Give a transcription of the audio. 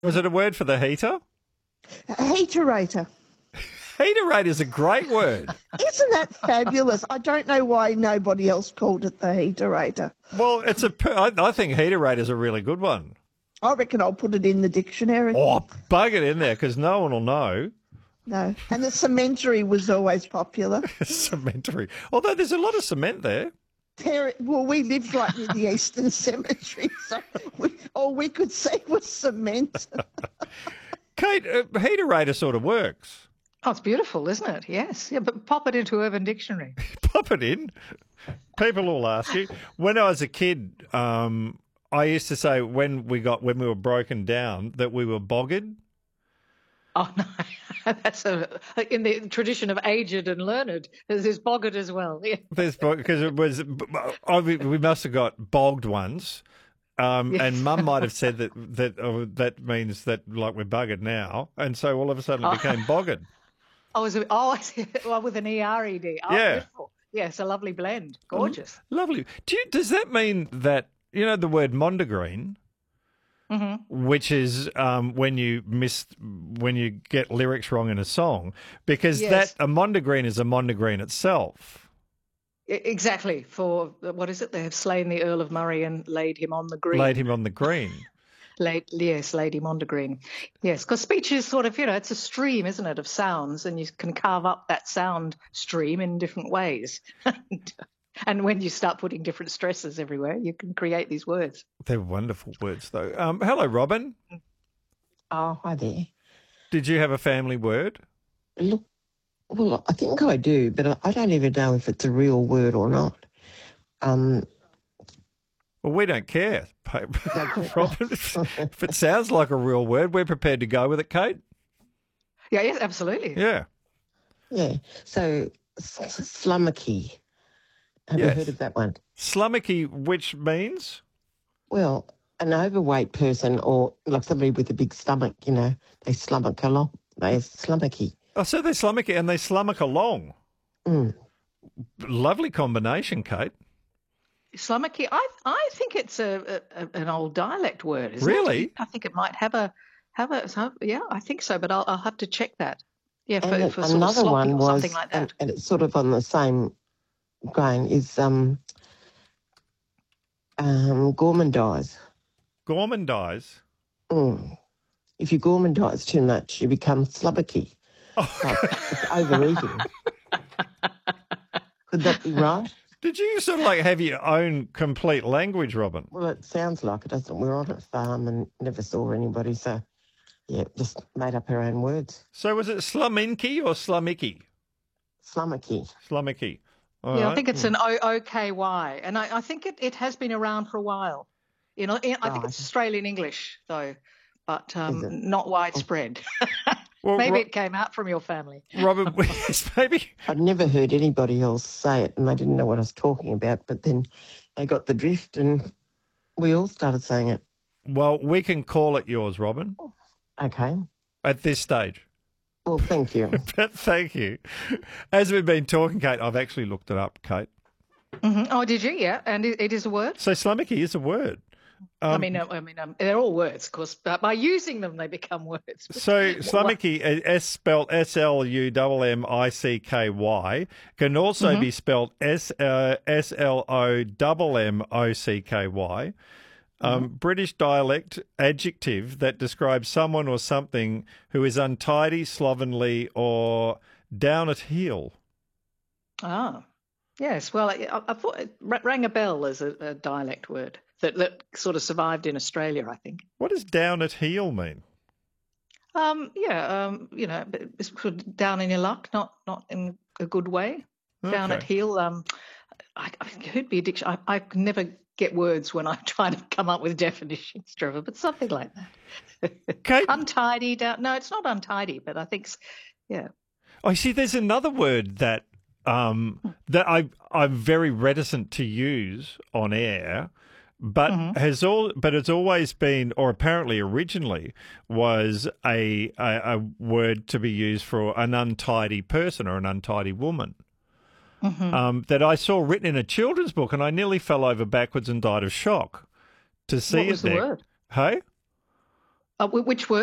Was it a word for the heater? Heaterator. Heaterate is a great word. Isn't that fabulous? I don't know why nobody else called it the heaterator. Well, I think heaterate is a really good one. I reckon I'll put it in the dictionary. Oh, bug it in there because no one will know. No. And the cemetery was always popular. Cemetery. Although there's a lot of cement there. Well, we lived right near the Eastern Cemetery, so all we could see was cement. Kate, heaterator sort of works. Oh, it's beautiful, isn't it? Yes. Yeah, but pop it into Urban Dictionary. Pop it in. People will ask you. When I was a kid, I used to say when we were broken down that we were bogged. Oh, no. That's in the tradition of aged and learned. There's bogged as well. Yeah. Because it was, we must have got bogged once. Yes. And Mum might have said that means that like we're buggered now. And so all of a sudden it became bogged. Well, with an E-R-E-D. Oh, Yeah. beautiful. Yes, a lovely blend. Gorgeous. Lovely. Does that mean that, the word mondegreen, which is when you get lyrics wrong in a song, because Yes. a mondegreen is a mondegreen itself. Exactly. For, what is it? They have slain the Earl of Murray and laid him on the green. Laid him on the green. Laid him on the green. Yes, because speech is sort of, it's a stream, isn't it, of sounds, and you can carve up that sound stream in different ways. And when you start putting different stresses everywhere, you can create these words. They're wonderful words, though. Hello, Robin. Oh, hi there. Did you have a family word? Look, well, I think I do, but I don't even know if it's a real word or not. Well, we don't care, Robin. If it sounds like a real word, we're prepared to go with it, Kate. Yeah, yes, absolutely. Yeah. Yeah. So, slummocky. Have you heard of that one? Slummocky, which means? Well, an overweight person or like somebody with a big stomach, they slummock along. They're slummocky. Oh, so they slummocky and they slummock along. Mm. Lovely combination, Kate. Slummocky, I think it's an old dialect word, isn't really? it? I think it might have a yeah, I think so, but I'll have to check that. Yeah, for sort of another sloppy one or was, something like that. And it's sort of on the same grain, is gourmandise. Gourmandise? Mm. If you gourmandise too much, you become slummocky. Oh. Like, it's overeating. Could that be right? Did you sort of like have your own complete language, Robin? Well, it sounds like it, doesn't it? We're on a farm and never saw anybody, so, yeah, just made up our own words. So was it slumminky or slummicky? Slummocky. Slummocky. All yeah, right. I think it's an OKY, and I think it has been around for a while. I think it's Australian English, though, but not widespread. Well, maybe it came out from your family. Robin, maybe. I'd never heard anybody else say it, and they didn't know what I was talking about, but then they got the drift, and we all started saying it. Well, we can call it yours, Robin. Okay. At this stage. Well, thank you. Thank you. As we've been talking, Kate, I've actually looked it up, Kate. Mm-hmm. Oh, did you? Yeah, and it is a word? So slummocky is a word. They're all words, of course, but by using them, they become words. So slummocky, spelled SLUMMICKY, can also be spelled SLOMMOCKY. British dialect adjective that describes someone or something who is untidy, slovenly, or down at heel. Ah, yes. Well, I thought it rang a bell as a dialect word that sort of survived in Australia, I think. What does down at heel mean? It's sort of down in your luck, not in a good way. Down at heel. I could be a dictionary. I can never get words when I try to come up with definitions, Trevor, but something like that. Kate? Untidy. No, it's not untidy, but I think, yeah. Oh, see, there's another word that I'm very reticent to use on air, but it's always been, or apparently originally was a word to be used for an untidy person or an untidy woman. That I saw written in a children's book, and I nearly fell over backwards and died of shock to see What was it there. the word? Hey? Which word?